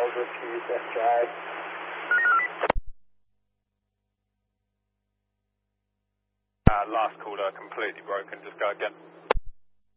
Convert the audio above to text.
Whiskey, Best Drive. Last caller completely broken, just go again.